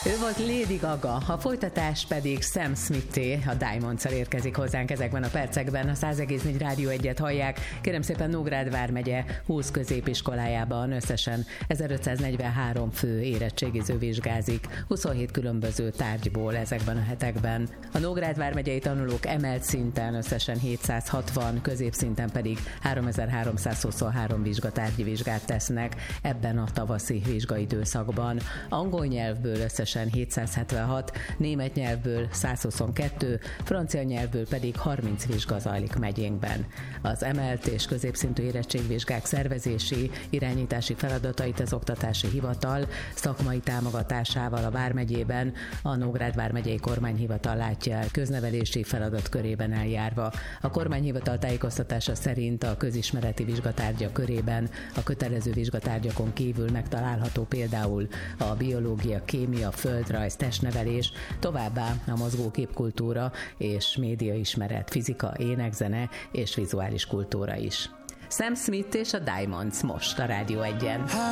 Ő volt Lady Gaga, a folytatás pedig Sam Smith-té, a Diamonds-szal érkezik hozzánk ezekben a percekben. A 100,4 Rádió 1-et hallják. Kérem szépen, Nógrád vármegye 20 középiskolájában összesen 1543 fő érettségiző vizsgázik 27 különböző tárgyból ezekben a hetekben. A Nógrád vármegyei tanulók emelt szinten összesen 760, középszinten pedig 3323 vizsgatárgyi vizsgát tesznek ebben a tavaszi vizsgaidőszakban. Angol nyelvből összesen 776, német nyelvből 122, francia nyelvből pedig 30 vizsga zajlik megyénkben. Az emelt és középszintű érettségvizsgák szervezési, irányítási feladatait az Oktatási Hivatal szakmai támogatásával a vármegyében a Nógrád vármegyei kormányhivatal látja el köznevelési feladat körében eljárva. A kormányhivatal tájékoztatása szerint a közismereti vizsgatárgyak körében a kötelező vizsgatárgyakon kívül megtalálható például a biológia, kémia, földrajz, testnevelés, továbbá a mozgóképkultúra és médiaismeret, fizika, ének-zene és vizuális kultúra is. Sam Smith és a Diamonds most a Rádió 1-en.